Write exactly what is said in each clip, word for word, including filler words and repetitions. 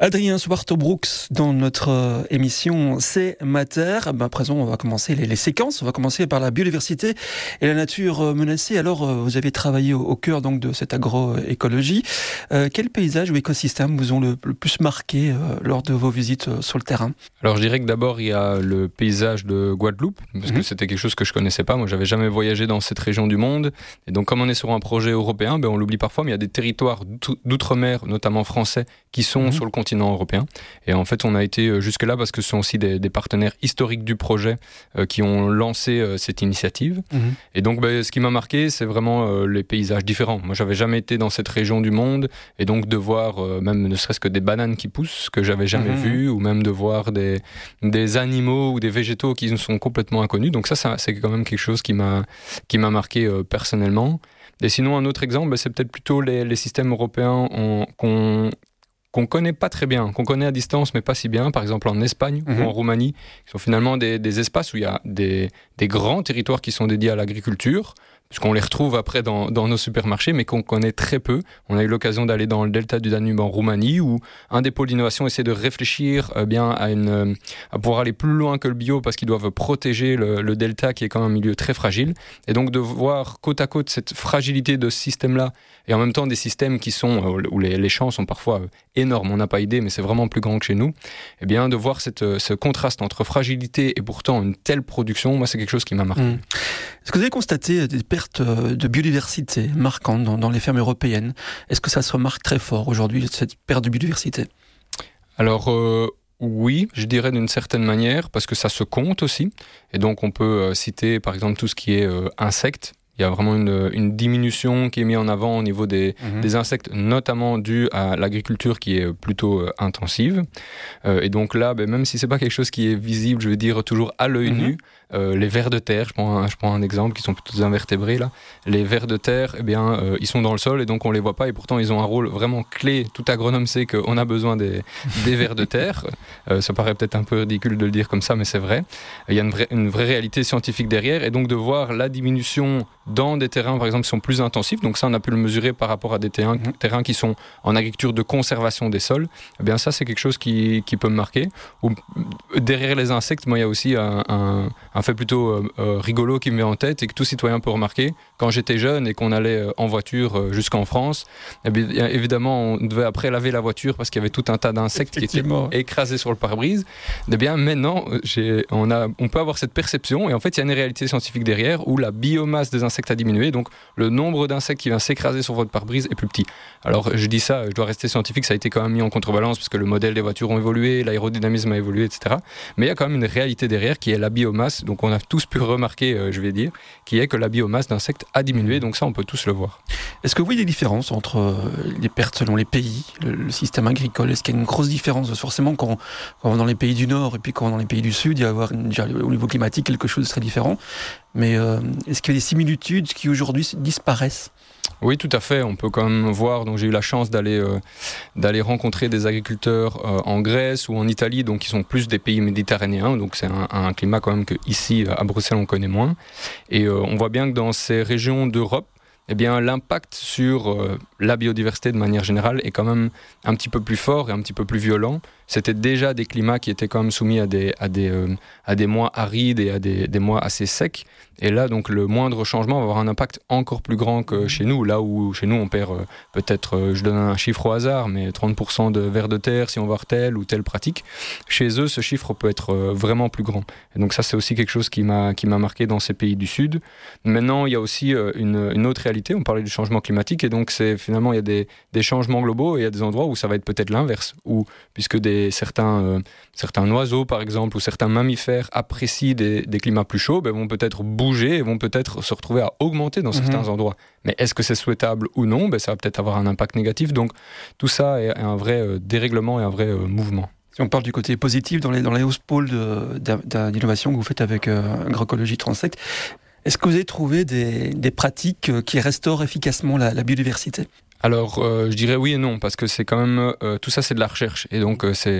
Adrien Swartho-Brooks dans notre euh, émission C'est Mater. Ben, à présent, on va commencer les, les séquences. On va commencer par la biodiversité et la nature euh, menacée. Alors, euh, vous avez travaillé au, au cœur donc de cette agroécologie. Euh, quel paysage ou écosystème vous ont le, le plus marqué euh, lors de vos visites euh, sur le terrain ? Alors, je dirais que d'abord, il y a le paysage de Guadeloupe, parce mmh. que c'était quelque chose que je connaissais pas. Moi, j'avais jamais voyagé dans cette région du monde. Et donc, comme on est sur un projet européen, ben, on l'oublie parfois, mais il y a des territoires d'outre-mer, notamment français, qui sont mmh. sur le continent européen. Et en fait, on a été jusque-là parce que ce sont aussi des, des partenaires historiques du projet euh, qui ont lancé euh, cette initiative. Mmh. Et donc, bah, ce qui m'a marqué, c'est vraiment euh, les paysages différents. Moi, j'avais jamais été dans cette région du monde, et donc de voir euh, même ne serait-ce que des bananes qui poussent que j'avais jamais mmh. vues, ou même de voir des, des animaux ou des végétaux qui nous sont complètement inconnus. Donc ça, ça c'est quand même quelque chose qui m'a, qui m'a marqué euh, personnellement. Et sinon, un autre exemple, bah, c'est peut-être plutôt les, les systèmes européens en, qu'on qu'on connaît pas très bien, qu'on connaît à distance mais pas si bien, par exemple en Espagne mmh. ou en Roumanie, qui sont finalement des, des espaces où il y a des, des grands territoires qui sont dédiés à l'agriculture, puisqu'on les retrouve après dans, dans nos supermarchés, mais qu'on connaît très peu. On a eu l'occasion d'aller dans le delta du Danube en Roumanie, où un des pôles d'innovation essaie de réfléchir euh, bien à, une, à pouvoir aller plus loin que le bio, parce qu'ils doivent protéger le, le delta, qui est quand même un milieu très fragile. Et donc de voir côte à côte cette fragilité de ce système-là, et en même temps des systèmes qui sont, où les, les champs sont parfois énormes, on n'a pas idée, mais c'est vraiment plus grand que chez nous, et bien de voir cette, ce contraste entre fragilité et pourtant une telle production, moi c'est quelque chose qui m'a marqué. Mmh. Est-ce que vous avez constaté des pertes de biodiversité marquantes dans, dans les fermes européennes ? Est-ce que ça se remarque très fort aujourd'hui, cette perte de biodiversité ? Alors euh, oui, je dirais d'une certaine manière, parce que ça se compte aussi, et donc on peut euh, citer par exemple tout ce qui est euh, insectes. Il y a vraiment une, une diminution qui est mise en avant au niveau des, mmh. des insectes, notamment due à l'agriculture qui est plutôt euh, intensive. Euh, et donc là, ben, même si c'est pas quelque chose qui est visible, je veux dire toujours à l'œil mmh. nu, euh, les vers de terre, je prends, un, je prends un exemple, qui sont plutôt des invertébrés là, les vers de terre, eh bien, euh, ils sont dans le sol et donc on les voit pas, et pourtant ils ont un rôle vraiment clé. Tout agronome sait qu'on a besoin des, des vers de terre. Euh, ça paraît peut-être un peu ridicule de le dire comme ça, mais c'est vrai. Il y a une vraie, une vraie réalité scientifique derrière, et donc de voir la diminution dans des terrains, par exemple, qui sont plus intensifs. Donc ça, on a pu le mesurer par rapport à des terrains, mmh. terrains qui sont en agriculture de conservation des sols. Eh bien, ça, c'est quelque chose qui, qui peut me marquer. Ou, derrière les insectes, moi, il y a aussi un, un, un fait plutôt euh, euh, rigolo qui me vient en tête et que tout citoyen peut remarquer. Quand j'étais jeune et qu'on allait en voiture jusqu'en France, eh bien, évidemment, on devait après laver la voiture parce qu'il y avait tout un tas d'insectes qui étaient écrasés sur le pare-brise. Eh bien, maintenant, j'ai, on, a, on peut avoir cette perception, et en fait, il y a une réalité scientifique derrière où la biomasse des insectes a diminué, donc le nombre d'insectes qui vient s'écraser sur votre pare-brise est plus petit. Alors je dis ça, je dois rester scientifique, ça a été quand même mis en contrebalance parce que le modèle des voitures ont évolué, l'aérodynamisme a évolué, et cetera. Mais il y a quand même une réalité derrière qui est la biomasse, donc on a tous pu remarquer, euh, je vais dire, qui est que la biomasse d'insectes a diminué, donc ça on peut tous le voir. Est-ce que vous voyez des différences entre les pertes selon les pays, le, le système agricole ? Est-ce qu'il y a une grosse différence ? Forcément, quand, quand on est dans les pays du Nord et puis quand on est dans les pays du Sud, il y a avoir une, déjà, au niveau climatique quelque chose de très différent. Mais euh, est-ce qu'il y a des similitudes qui aujourd'hui disparaissent ? Oui, tout à fait. On peut quand même voir. Donc, j'ai eu la chance d'aller euh, d'aller rencontrer des agriculteurs euh, en Grèce ou en Italie, donc qui sont plus des pays méditerranéens. Donc, c'est un, un climat quand même que ici à Bruxelles on connaît moins. Et euh, on voit bien que dans ces régions d'Europe, eh bien, l'impact sur euh, la biodiversité de manière générale est quand même un petit peu plus fort et un petit peu plus violent. C'était déjà des climats qui étaient quand même soumis à des, à des, euh, à des mois arides et à des, des mois assez secs. Et là, donc, le moindre changement va avoir un impact encore plus grand que chez nous. Là où, chez nous, on perd euh, peut-être, euh, je donne un chiffre au hasard, mais trente pour cent de vers de terre si on va voir telle ou telle pratique. Chez eux, ce chiffre peut être euh, vraiment plus grand. Et donc ça, c'est aussi quelque chose qui m'a, qui m'a marqué dans ces pays du Sud. Maintenant, il y a aussi euh, une, une autre réalité. On parlait du changement climatique, et donc c'est, finalement, il y a des, des changements globaux, et il y a des endroits où ça va être peut-être l'inverse, où, puisque des, certains, euh, certains oiseaux, par exemple, ou certains mammifères apprécient des, des climats plus chauds, ben, vont peut-être bouger et vont peut-être se retrouver à augmenter dans mmh. certains endroits. Mais est-ce que c'est souhaitable ou non ? Ben, ça va peut-être avoir un impact négatif. Donc tout ça est un vrai euh, dérèglement et un vrai euh, mouvement. Si on parle du côté positif, dans les, dans les hausses pôles de, de, d'innovation que vous faites avec euh, Agroécologie Transect, est-ce que vous avez trouvé des, des pratiques qui restaurent efficacement la, la biodiversité ? Alors, euh, je dirais oui et non, parce que c'est quand même... Euh, tout ça, c'est de la recherche. Et donc, euh, c'est...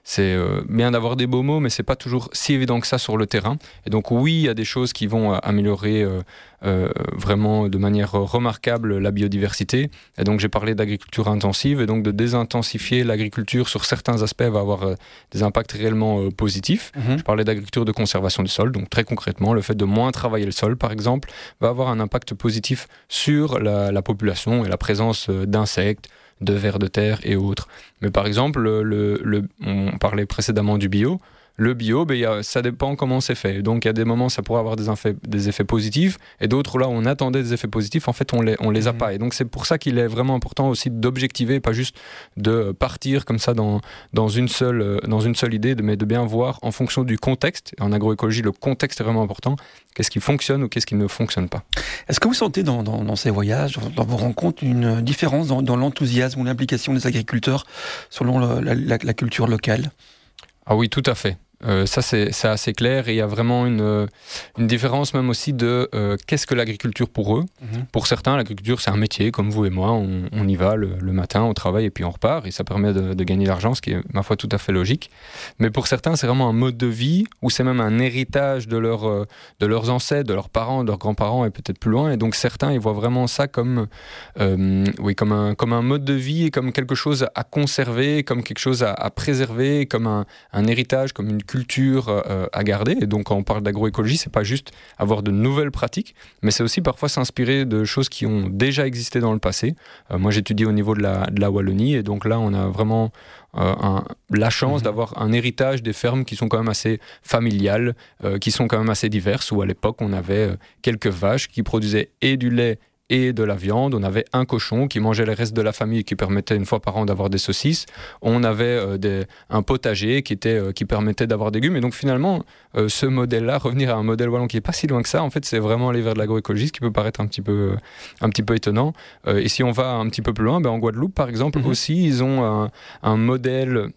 c'est euh, bien d'avoir des beaux mots, mais c'est pas toujours si évident que ça sur le terrain. Et donc oui, il y a des choses qui vont euh, améliorer euh, euh, vraiment de manière remarquable la biodiversité. Et donc j'ai parlé d'agriculture intensive, et donc de désintensifier l'agriculture sur certains aspects va avoir euh, des impacts réellement euh, positifs. Mmh. Je parlais d'agriculture de conservation du sol, donc très concrètement, le fait de moins travailler le sol, par exemple, va avoir un impact positif sur la, la population et la présence euh, d'insectes, de vers de terre et autres. Mais par exemple, le, le, le, on parlait précédemment du bio. Le bio, ben, y a, ça dépend comment c'est fait. Donc il y a des moments ça pourrait avoir des effets, des effets positifs, et d'autres là où on attendait des effets positifs, en fait on les, on les a mmh. pas. Et donc c'est pour ça qu'il est vraiment important aussi d'objectiver, pas juste de partir comme ça dans, dans, une, seule, dans une seule idée, mais de bien voir en fonction du contexte. En agroécologie, le contexte est vraiment important. Qu'est-ce qui fonctionne ou qu'est-ce qui ne fonctionne pas. Est-ce que vous sentez dans, dans, dans ces voyages, dans vos rencontres, une différence dans, dans l'enthousiasme ou l'implication des agriculteurs selon le, la, la, la culture locale ? Ah oui, tout à fait. Euh, ça, c'est, c'est assez clair, et il y a vraiment une, une différence même aussi de euh, qu'est-ce que l'agriculture pour eux. Mmh. Pour certains, l'agriculture, c'est un métier, comme vous et moi, on, on y va le, le matin, on travaille et puis on repart, et ça permet de, de gagner de l'argent, ce qui est, ma foi, tout à fait logique. Mais pour certains, c'est vraiment un mode de vie, ou c'est même un héritage de, leur, euh, de leurs ancêtres, de leurs parents, de leurs grands-parents, et peut-être plus loin. Et donc certains, ils voient vraiment ça comme, euh, oui, comme, un, comme un mode de vie, et comme quelque chose à conserver, comme quelque chose à, à préserver, comme un, un héritage, comme une culture euh, à garder. Et donc quand on parle d'agroécologie, c'est pas juste avoir de nouvelles pratiques, mais c'est aussi parfois s'inspirer de choses qui ont déjà existé dans le passé. Euh, moi j'étudie au niveau de la, de la Wallonie, et donc là on a vraiment euh, un, la chance mmh. d'avoir un héritage des fermes qui sont quand même assez familiales, euh, qui sont quand même assez diverses, où à l'époque on avait euh, quelques vaches qui produisaient et du lait et de la viande. On avait un cochon qui mangeait les restes de la famille, qui permettait une fois par an d'avoir des saucisses. On avait euh, des, un potager qui, était, euh, qui permettait d'avoir des légumes. Et donc finalement, euh, ce modèle-là, revenir à un modèle wallon qui n'est pas si loin que ça, en fait, c'est vraiment aller vers de l'agroécologie, ce qui peut paraître un petit peu, euh, un petit peu étonnant. Euh, et si on va un petit peu plus loin, ben, en Guadeloupe, par exemple, mmh. aussi, ils ont un, un modèle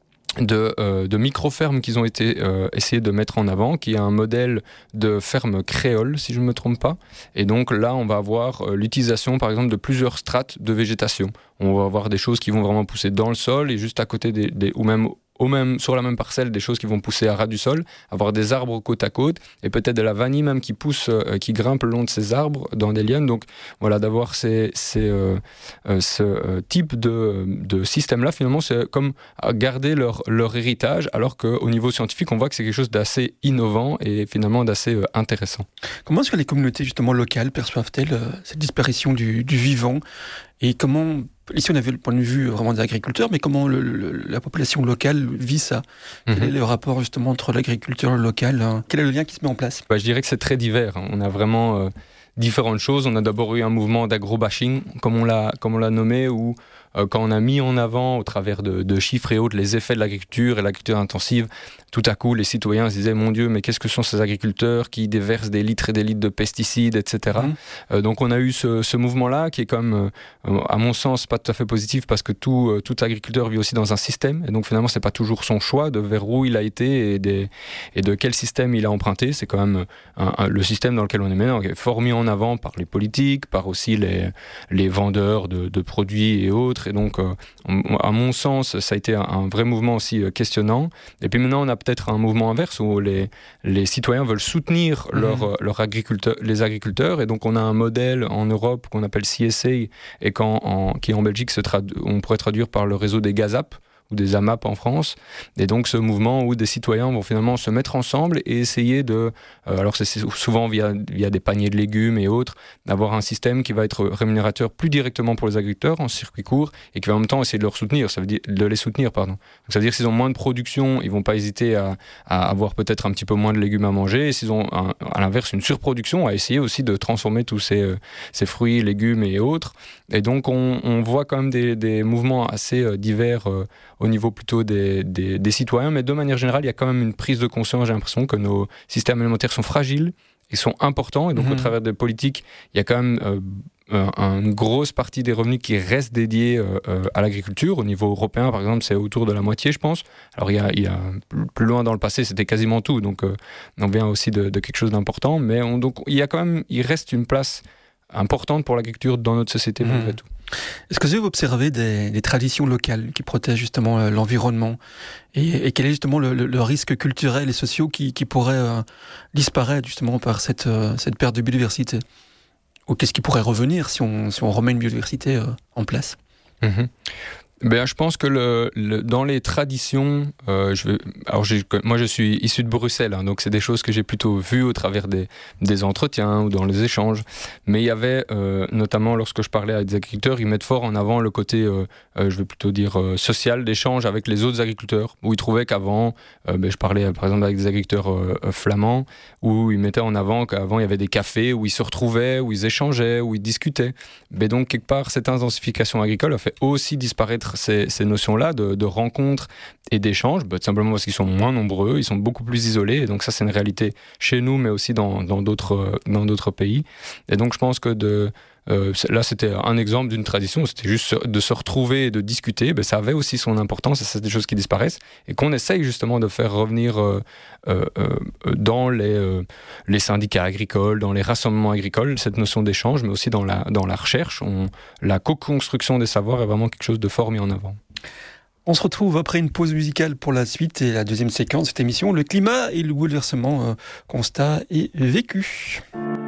de, euh, de micro-fermes qu'ils ont été euh, essayé de mettre en avant, qui est un modèle de ferme créole, si je ne me trompe pas. Et donc là, on va avoir euh, l'utilisation, par exemple, de plusieurs strates de végétation. On va avoir des choses qui vont vraiment pousser dans le sol, et juste à côté des, des ou même au même, sur la même parcelle, des choses qui vont pousser à ras du sol, avoir des arbres côte à côte, et peut-être de la vanille même qui pousse, euh, qui grimpe le long de ces arbres dans des lianes. Donc voilà, d'avoir ces, ces, euh, euh, ce euh, type de, de système-là, finalement, c'est comme garder leur, leur héritage, alors qu'au niveau scientifique, on voit que c'est quelque chose d'assez innovant et finalement d'assez euh, intéressant. Comment est-ce que les communautés justement locales perçoivent-elles euh, cette disparition du, du vivant ? Et comment, ici on avait le point de vue vraiment des agriculteurs, mais comment le, le, la population locale vit ça ? Quel mmh. est le rapport justement entre l'agriculture locale ? Hein ? Quel est le lien qui se met en place ? Bah, je dirais que c'est très divers. On a vraiment euh, différentes choses. On a d'abord eu un mouvement d'agro-bashing, comme on l'a, comme on l'a nommé, où euh, quand on a mis en avant, au travers de, de chiffres et autres, les effets de l'agriculture et l'agriculture intensive, tout à coup, les citoyens se disaient « Mon Dieu, mais qu'est-ce que sont ces agriculteurs qui déversent des litres et des litres de pesticides, et cetera » mmh. euh, Donc on a eu ce, ce mouvement-là qui est quand même, euh, à mon sens, pas tout à fait positif, parce que tout, euh, tout agriculteur vit aussi dans un système, et donc finalement, c'est pas toujours son choix de vers où il a été et, des, et de quel système il a emprunté. C'est quand même un, un, le système dans lequel on est maintenant, qui est fort mis en avant par les politiques, par aussi les, les vendeurs de, de produits et autres. Et donc, euh, à mon sens, ça a été un, un vrai mouvement aussi euh, questionnant. Et puis maintenant, on a peut-être un mouvement inverse où les, les citoyens veulent soutenir mmh. leur, leur agriculteur, les agriculteurs. Et donc, on a un modèle en Europe qu'on appelle C S A, et qu'en, en, qui en Belgique, se tradu- on pourrait traduire par le réseau des GAZAP, ou des A M A P en France, et donc ce mouvement où des citoyens vont finalement se mettre ensemble et essayer de, euh, alors c'est souvent via, via des paniers de légumes et autres, d'avoir un système qui va être rémunérateur plus directement pour les agriculteurs en circuit court, et qui va en même temps essayer de leur soutenir, ça veut dire de les soutenir, pardon. Donc, ça veut dire que s'ils ont moins de production, ils vont pas hésiter à, à avoir peut-être un petit peu moins de légumes à manger, et s'ils ont un, à l'inverse une surproduction, à essayer aussi de transformer tous ces, euh, ces fruits, légumes et autres. Et donc on, on voit quand même des, des mouvements assez euh, divers euh, au niveau plutôt des, des, des citoyens, mais de manière générale, il y a quand même une prise de conscience, j'ai l'impression que nos systèmes alimentaires sont fragiles, ils sont importants, et donc mmh. au travers des politiques, il y a quand même euh, un, une grosse partie des revenus qui reste dédiée euh, euh, à l'agriculture. Au niveau européen, par exemple, c'est autour de la moitié, je pense. Alors il y a, il y a plus loin dans le passé, c'était quasiment tout, donc euh, on vient aussi de, de quelque chose d'important, mais on, donc il y a quand même, il reste une place importante pour l'agriculture dans notre société, malgré mmh. tout. Est-ce que vous avez observé des, des traditions locales qui protègent justement euh, l'environnement et, et quel est justement le, le, le risque culturel et social qui, qui pourrait euh, disparaître justement par cette, euh, cette perte de biodiversité? Ou qu'est-ce qui pourrait revenir si on, si on remet une biodiversité euh, en place? Mmh. Ben, je pense que le, le, dans les traditions, euh, je, alors j'ai, moi je suis issu de Bruxelles, hein, donc c'est des choses que j'ai plutôt vues au travers des, des entretiens ou dans les échanges. Mais il y avait, euh, notamment lorsque je parlais avec des agriculteurs, ils mettent fort en avant le côté, euh, euh, je vais plutôt dire, euh, social d'échange avec les autres agriculteurs, où ils trouvaient qu'avant, euh, ben, je parlais par exemple avec des agriculteurs euh, flamands, où ils mettaient en avant qu'avant il y avait des cafés où ils se retrouvaient, où ils échangeaient, où ils discutaient. Mais donc quelque part, cette intensification agricole a fait aussi disparaître Ces, ces notions-là de, de rencontres et d'échanges, bah, tout simplement parce qu'ils sont moins nombreux, ils sont beaucoup plus isolés, et donc ça c'est une réalité chez nous, mais aussi dans, dans, d'autres, dans d'autres pays. Et donc je pense que de, euh, là c'était un exemple d'une tradition, c'était juste de se retrouver et de discuter, bah, ça avait aussi son importance, et c'est des choses qui disparaissent, et qu'on essaye justement de faire revenir euh, euh, euh, dans les, euh, les syndicats agricoles, dans les rassemblements agricoles, cette notion d'échange, mais aussi dans la, dans la recherche. On, la co-construction des savoirs est vraiment quelque chose de fort mis en avant. On se retrouve après une pause musicale pour la suite et la deuxième séquence de cette émission, le climat et le bouleversement, euh, constat et vécu.